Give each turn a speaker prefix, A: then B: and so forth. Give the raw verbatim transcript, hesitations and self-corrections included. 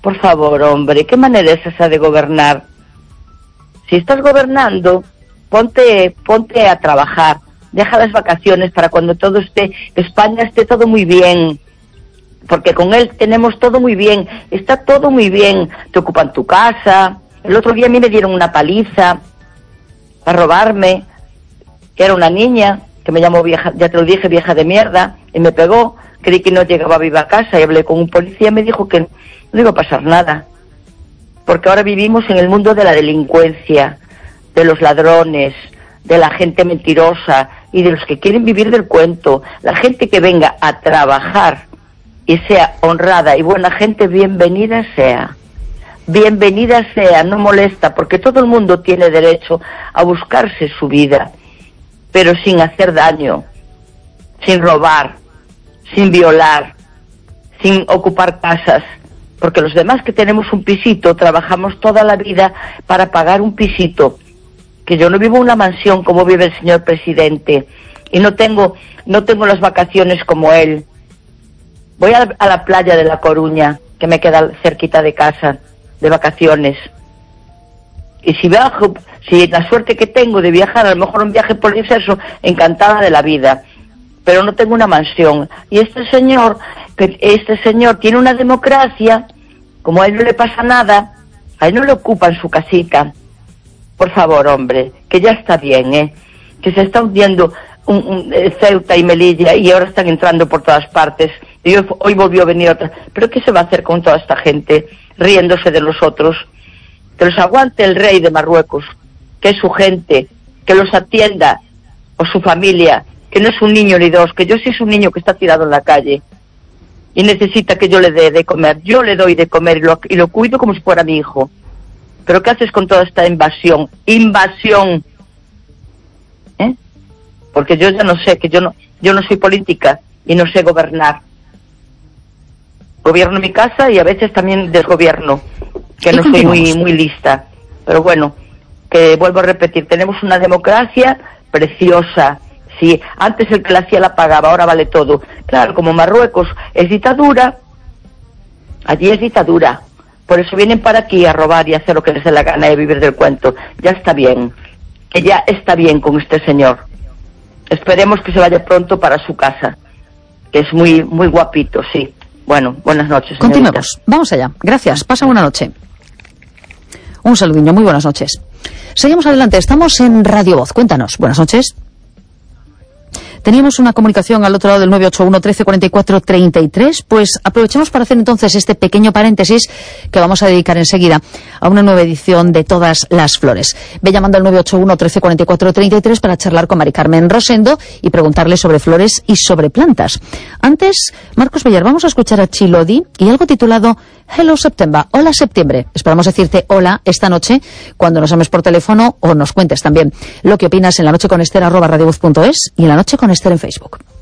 A: Por favor, hombre, ¿qué manera es esa de gobernar? Si estás gobernando, ponte, ponte a trabajar. Deja las vacaciones para cuando todo esté, España esté todo muy bien. Porque con él tenemos todo muy bien. Está todo muy bien. Te ocupan tu casa. El otro día a mí me dieron una paliza para robarme, que era una niña, que me llamó vieja, ya te lo dije, vieja de mierda, y me pegó. Creí que no llegaba viva a casa y hablé con un policía y me dijo que no iba a pasar nada. Porque ahora vivimos en el mundo de la delincuencia, de los ladrones, de la gente mentirosa y de los que quieren vivir del cuento. La gente que venga a trabajar y sea honrada y buena gente, bienvenida sea. Bienvenida sea, no molesta, porque todo el mundo tiene derecho a buscarse su vida, pero sin hacer daño, sin robar, sin violar, sin ocupar casas, porque los demás que tenemos un pisito trabajamos toda la vida para pagar un pisito, que yo no vivo en una mansión como vive el señor presidente, y no tengo, no tengo las vacaciones como él. Voy a, a la playa de La Coruña, que me queda cerquita de casa, de vacaciones. Y si viajo, si la suerte que tengo de viajar, a lo mejor un viaje por el exceso, encantada de la vida. Pero no tengo una mansión. Y este señor, este señor tiene una democracia, como a él no le pasa nada, a él no le ocupan su casita. Por favor, hombre, que ya está bien, ¿eh? Que se está hundiendo un, un, Ceuta y Melilla y ahora están entrando por todas partes. Y hoy, hoy volvió a venir otra. ¿Pero qué se va a hacer con toda esta gente riéndose de los otros? Que los aguante el rey de Marruecos, que es su gente, que los atienda, o su familia, que no es un niño ni dos, que yo sí es un niño que está tirado en la calle y necesita que yo le dé de comer. Yo le doy de comer y lo, y lo cuido como si fuera mi hijo. ¿Pero qué haces con toda esta invasión? ¡Invasión! ¿Eh? Porque yo ya no sé, que yo no, yo no soy política y no sé gobernar. Gobierno mi casa y a veces también desgobierno, que no soy muy, muy lista. Pero bueno, que vuelvo a repetir, tenemos una democracia preciosa. Sí, antes el que la hacía la pagaba, ahora vale todo. Claro, como Marruecos es dictadura, allí es dictadura. Por eso vienen para aquí a robar y a hacer lo que les dé la gana de vivir del cuento. Ya está bien, que ya está bien con este señor. Esperemos que se vaya pronto para su casa, que es muy, muy guapito, sí. Bueno, buenas noches, señorita.
B: Continuemos, vamos allá. Gracias, pasa buena noche. Un saludillo, muy buenas noches. Seguimos adelante, estamos en Radio Voz. Cuéntanos, buenas noches. Teníamos una comunicación al otro lado del nueve ocho uno, trece cuarenta y cuatro, treinta y tres. Pues aprovechemos para hacer entonces este pequeño paréntesis que vamos a dedicar enseguida a una nueva edición de Todas las Flores. Ve llamando al nueve ocho uno, trece cuarenta y cuatro, treinta y tres para charlar con Mari Carmen Rosendo y preguntarle sobre flores y sobre plantas. Antes, Marcos Bellar, vamos a escuchar a Chilodi y algo titulado Hello September, hola septiembre. Esperamos decirte hola esta noche cuando nos llames por teléfono o nos cuentes también lo que opinas en la noche con Esther arroba radiovoz punto es y en la noche con Esther en Facebook.